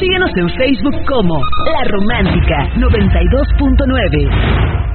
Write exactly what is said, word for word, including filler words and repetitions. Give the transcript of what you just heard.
Síguenos en Facebook como La Romántica noventa y dos punto nueve.